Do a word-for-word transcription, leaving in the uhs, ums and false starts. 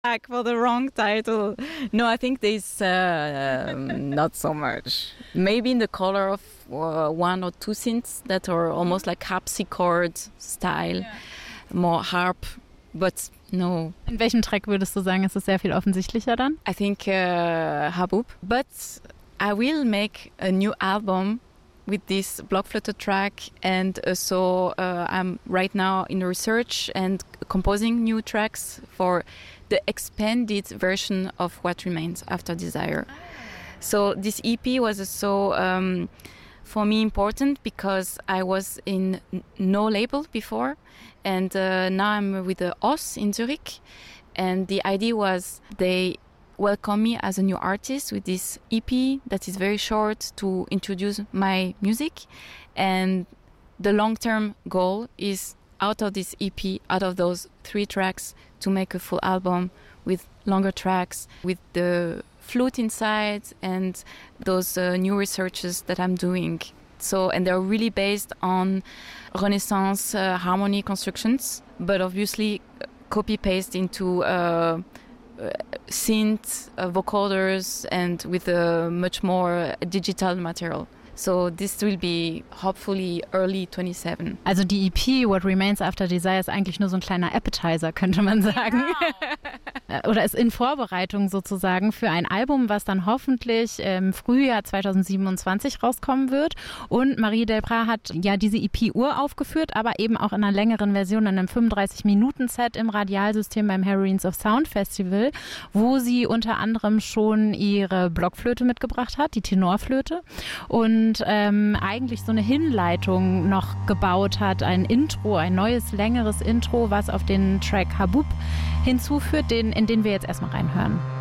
back for the wrong title. No, I think there's uh, um, not so much. Maybe in the color of uh, one or two synths that are almost like harpsichord style, yeah. More harp, but no. In welchem Track würdest du sagen, ist es sehr viel offensichtlicher dann? I think uh, Haboob, but I will make a new album with this Blockflöte track, and uh, so uh, I'm right now in research and composing new tracks for the expanded version of What Remains After Desire. So this E P was so um, for me important because I was in n- no label before, and uh, now I'm with the O S in Zurich, and the idea was they welcome me as a new artist with this E P that is very short to introduce my music, and the long-term goal is out of this E P, out of those three tracks, to make a full album with longer tracks, with the flute inside and those uh, new researches that I'm doing. So, and they're really based on Renaissance uh, harmony constructions, but obviously copy-paste into uh, uh, synth, uh, vocoders, and with a much more digital material. So this will be hopefully early twenty-seven. Also die E P What Remains After Desire ist eigentlich nur so ein kleiner Appetizer, könnte man sagen. Genau. Oder ist in Vorbereitung sozusagen für ein Album, was dann hoffentlich im Frühjahr zweitausendsiebenundzwanzig rauskommen wird. Und Marie Delprat hat ja diese E P uraufgeführt, aber eben auch in einer längeren Version, in einem fünfunddreißig-Minuten-Set im Radialsystem beim Heroines of Sound Festival, wo sie unter anderem schon ihre Blockflöte mitgebracht hat, die Tenorflöte. Und Und ähm, eigentlich so eine Hinleitung noch gebaut hat, ein Intro, ein neues, längeres Intro, was auf den Track Haboob hinzuführt, den, in den wir jetzt erstmal reinhören.